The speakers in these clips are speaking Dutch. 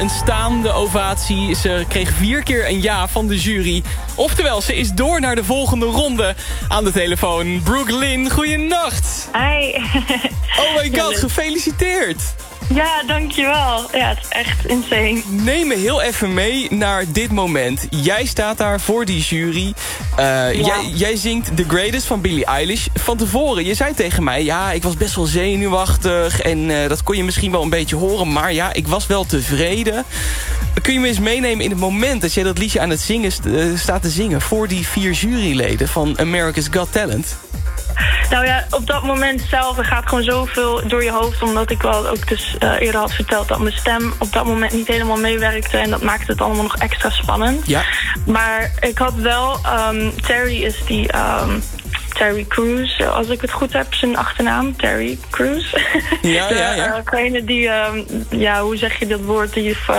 een staande ovatie. Ze kreeg 4 keer een ja van de jury. Oftewel, ze is door naar de volgende ronde. Aan de telefoon, Brooklyn, goeienacht. Hi. Oh my god, gefeliciteerd. Ja, dankjewel. Ja, het is echt insane. Neem me heel even mee naar dit moment. Jij staat daar voor die jury. Jij zingt The Greatest van Billie Eilish. Van tevoren, je zei tegen mij... ja, ik was best wel zenuwachtig... en dat kon je misschien wel een beetje horen... maar ja, ik was wel tevreden. Kun je me eens meenemen in het moment... dat jij dat liedje aan het zingen staat te zingen... voor die 4 juryleden van America's Got Talent? Nou ja, op dat moment zelf er gaat gewoon zoveel door je hoofd... omdat ik wel ook dus eerder had verteld... dat mijn stem op dat moment niet helemaal meewerkte... en dat maakte het allemaal nog extra spannend. Ja. Maar ik had wel... Terry is die... Terry Crews, als ik het goed heb, zijn achternaam. Terry Crews. Ja. Degene die... hoe zeg je dat woord?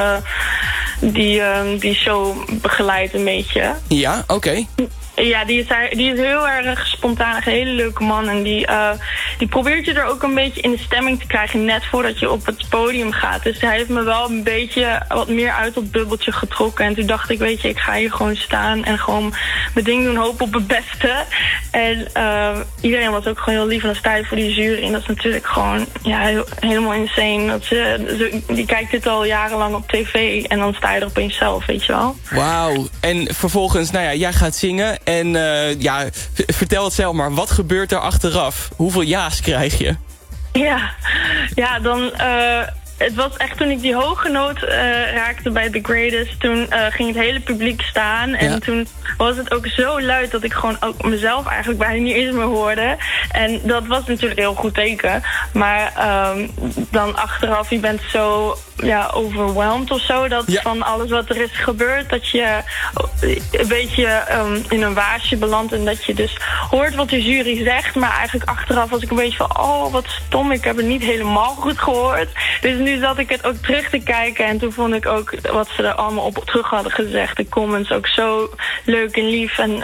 Die show begeleidt een beetje. Ja, oké. Ja, die is heel erg spontaan, een hele leuke man. En die probeert je er ook een beetje in de stemming te krijgen... net voordat je op het podium gaat. Dus hij heeft me wel een beetje wat meer uit dat bubbeltje getrokken. En toen dacht ik, weet je, ik ga hier gewoon staan... en gewoon mijn ding doen, hopen op het beste. En iedereen was ook gewoon heel lief. En dan sta je voor die jury. En dat is natuurlijk gewoon helemaal insane. Die kijkt dit al jarenlang op tv. En dan sta je er opeens zelf, weet je wel. Wauw. En vervolgens, jij gaat zingen... En vertel het zelf maar. Wat gebeurt er achteraf? Hoeveel ja's krijg je? Ja, dan... Het was echt toen ik die hoge noot raakte bij The Greatest... toen ging het hele publiek staan. En toen was het ook zo luid dat ik gewoon ook mezelf eigenlijk bijna niet eens meer hoorde. En dat was natuurlijk een heel goed teken. Maar dan achteraf, je bent zo overwhelmed of zo... dat van alles wat er is gebeurd... dat je een beetje in een waasje belandt... en dat je dus hoort wat de jury zegt... maar eigenlijk achteraf was ik een beetje van... oh, wat stom, ik heb het niet helemaal goed gehoord. Dus nu zat ik het ook terug te kijken... en toen vond ik ook wat ze er allemaal op terug hadden gezegd... de comments ook zo leuk en lief... en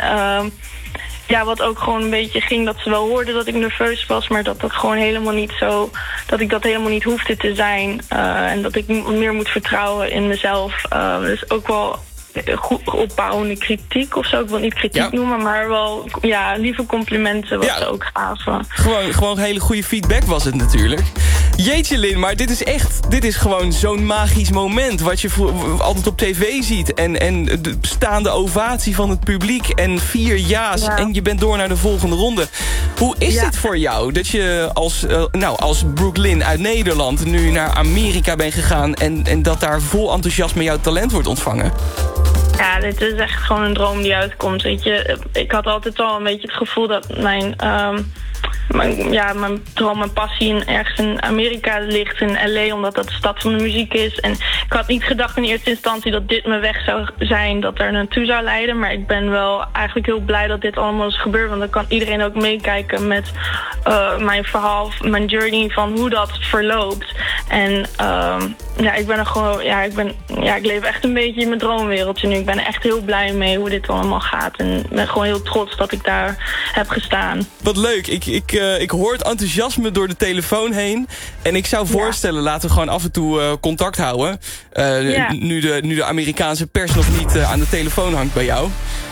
wat ook gewoon een beetje ging... dat ze wel hoorden dat ik nerveus was... maar dat gewoon helemaal niet zo... dat ik dat helemaal niet hoefde te zijn... en dat ik meer moet vertrouwen in mezelf. Dus ook wel... goed opbouwende kritiek of zo. Ik wil niet kritiek noemen, maar wel lieve complimenten wat ze ook gaven. Gewoon hele goede feedback was het natuurlijk. Jeetje Lin, maar dit is gewoon zo'n magisch moment... wat je altijd op tv ziet. En de staande ovatie van het publiek en 4 ja's... en je bent door naar de volgende ronde. Hoe is dit voor jou? Dat je als Brooklyn uit Nederland... nu naar Amerika bent gegaan... en dat daar vol enthousiasme jouw talent wordt ontvangen? Ja, dit is echt gewoon een droom die uitkomt, weet je. Ik had altijd al een beetje het gevoel dat mijn droom en passie ergens in Amerika ligt, in L.A., omdat dat de stad van de muziek is. En ik had niet gedacht in eerste instantie dat dit mijn weg zou zijn, dat er naartoe zou leiden. Maar ik ben wel eigenlijk heel blij dat dit allemaal is gebeurd, want dan kan iedereen ook meekijken met mijn verhaal, mijn journey van hoe dat verloopt. En ik ben er gewoon, ik leef echt een beetje in mijn droomwereldje nu. Ik ben er echt heel blij mee hoe dit allemaal gaat. En ik ben gewoon heel trots dat ik daar heb gestaan. Wat leuk. Ik hoor het enthousiasme door de telefoon heen. En ik zou voorstellen, laten we gewoon af en toe contact houden. Nu de Amerikaanse pers nog niet aan de telefoon hangt bij jou.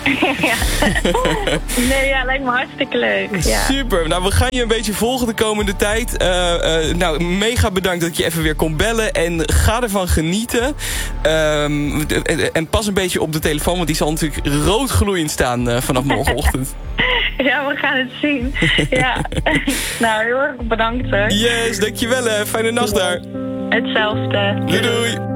Lijkt me hartstikke leuk. Ja. Super. Nou, we gaan je een beetje volgen de komende tijd. Mega bedankt dat je even weer kon bellen. En ga ervan genieten. En pas een beetje op de telefoon, want die zal natuurlijk roodgloeiend staan vanaf morgenochtend. Ja, we gaan het zien. Ja. Nou, heel erg bedankt hoor. Yes, dankjewel hè. Fijne nacht daar. Hetzelfde. Doei doei.